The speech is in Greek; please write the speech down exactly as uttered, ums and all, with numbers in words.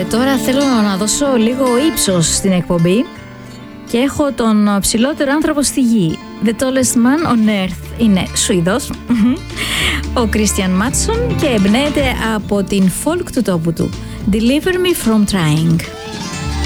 Και τώρα θέλω να δώσω λίγο ύψος στην εκπομπή και έχω τον ψηλότερο άνθρωπο στη γη. The tallest man on earth είναι Σουηδός, ο Christian Mattsson, και εμπνέεται από την folk του τόπου του. Deliver me from trying.